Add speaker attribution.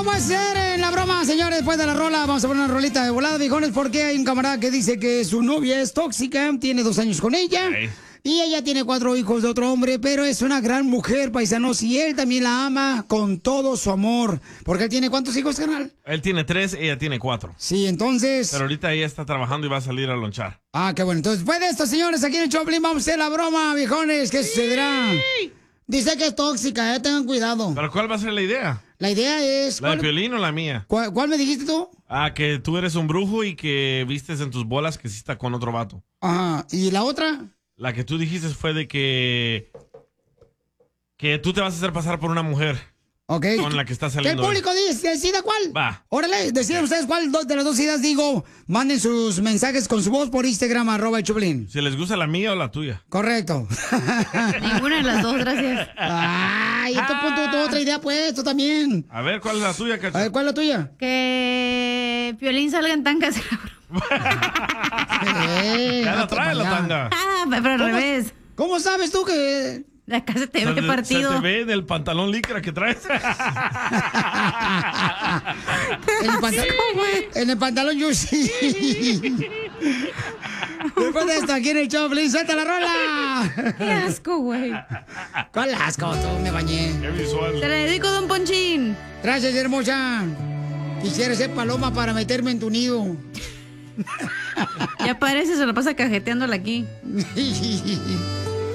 Speaker 1: vamos a hacer en la broma, señores? Después de la rola, vamos a poner una rolita de volada, viejones, porque hay un camarada que dice que su novia es tóxica, tiene 2 años con ella.
Speaker 2: Hey.
Speaker 1: Y ella tiene 4 hijos de otro hombre, pero es una gran mujer, paisanos, y él también la ama con todo su amor. Porque él tiene, ¿cuántos hijos, carnal?
Speaker 2: Él tiene 3, ella tiene 4.
Speaker 1: Sí, entonces...
Speaker 2: Pero ahorita ella está trabajando y va a salir a lonchar.
Speaker 1: Ah, qué bueno. Entonces, después de esto, señores, aquí en el Choplin vamos a hacer la broma, viejones. ¿Qué sucederá? Dice que es tóxica, tengan cuidado.
Speaker 2: ¿Pero cuál va a ser la idea?
Speaker 1: La idea es...
Speaker 2: ¿La de Piolín o la mía?
Speaker 1: ¿Cuál me dijiste tú?
Speaker 2: Ah, que tú eres un brujo y que vistes en tus bolas que sí está con otro vato.
Speaker 1: Ajá. ¿Y la otra?
Speaker 2: La que tú dijiste fue de que tú te vas a hacer pasar por una mujer.
Speaker 1: Ok.
Speaker 2: Con la que está
Speaker 1: Que el
Speaker 2: saliendo.
Speaker 1: público decida cuál.
Speaker 2: Va.
Speaker 1: Órale, deciden ustedes cuál de las 2 ideas digo. Manden sus mensajes con su voz por Instagram, @el-Choplin.
Speaker 2: Si les gusta la mía o la tuya.
Speaker 1: Correcto.
Speaker 3: Ninguna de las dos, gracias.
Speaker 1: Ay, esto punto tu otra idea, pues, tú también.
Speaker 2: A ver, ¿cuál es la tuya, Cacha?
Speaker 1: A ver, ¿cuál es la tuya?
Speaker 3: Que Piolín salga en tangas.
Speaker 2: Ya la trae la tanga.
Speaker 3: Ah, pero al revés.
Speaker 1: ¿Cómo sabes tú que...?
Speaker 3: La casa te ve
Speaker 2: Se
Speaker 3: partido.
Speaker 2: te ve en el pantalón licra que traes.
Speaker 1: En el pantalón yo sí. Después de esto, aquí en el Choplin, ¡suelta la rola!
Speaker 3: ¡Qué asco, güey!
Speaker 1: ¿Cuál asco? Tú me bañé.
Speaker 2: Qué visual.
Speaker 3: Te la dedico, don Ponchín.
Speaker 1: Gracias, hermosa. Quisiera ser paloma para meterme en tu nido.
Speaker 3: Ya parece, se lo pasa cajeteándola aquí.